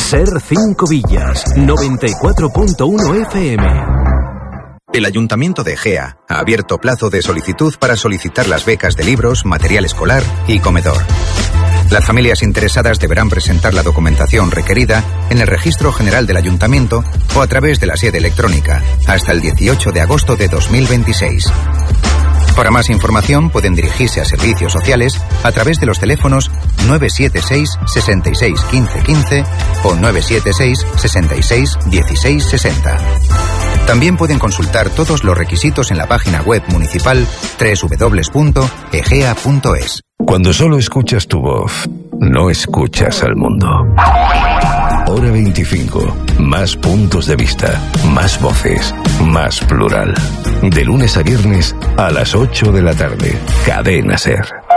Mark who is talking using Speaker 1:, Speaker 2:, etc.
Speaker 1: Ser 5 Villas, 94.1 FM.
Speaker 2: El Ayuntamiento de Egea ha abierto plazo de solicitud para solicitar las becas de libros, material escolar y comedor. Las familias interesadas deberán presentar la documentación requerida en el Registro General del Ayuntamiento o a través de la sede electrónica hasta el 18 de agosto de 2026. Para más información pueden dirigirse a Servicios Sociales a través de los teléfonos 976 66 15 15 o 976 66 16 60. También pueden consultar todos los requisitos en la página web municipal www.egea.es.
Speaker 3: Cuando solo escuchas tu voz, no escuchas al mundo. Hora 25. Más puntos de vista, más voces, más plural. De lunes a viernes a las 8 de la tarde. Cadena SER.